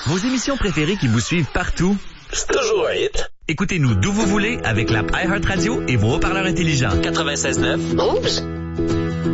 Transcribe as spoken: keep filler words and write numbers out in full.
Vos émissions préférées qui vous suivent partout? C'est toujours un hit. Écoutez-nous d'où vous voulez avec l'app iHeartRadio et vos haut-parleurs intelligents. quatre-vingt-seize neuf. Oups!